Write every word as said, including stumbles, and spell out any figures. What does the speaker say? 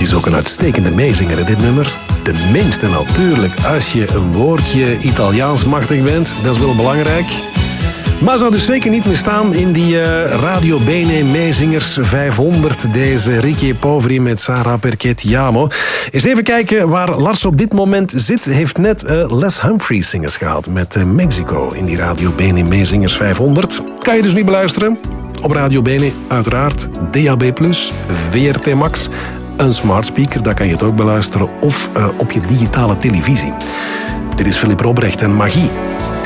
is ook een uitstekende meezinger, dit nummer. De minste natuurlijk, als je een woordje Italiaans machtig bent. Dat is wel belangrijk. Maar zou dus zeker niet meer staan in die uh, Radio Bene Meezingers vijfhonderd. Deze Ricky Poveri met Sarah Perché Ti Amo. Eens even kijken waar Lars op dit moment zit. Heeft net uh, Les Humphries zingers gehaald met uh, Mexico in die Radio Bene Meezingers vijfhonderd. Kan je dus niet beluisteren. Op Radio Bene uiteraard, D A B plus, V R T Max, een smart speaker, daar kan je het ook beluisteren. Of uh, op je digitale televisie. Dit is Philip Robrecht en Magie.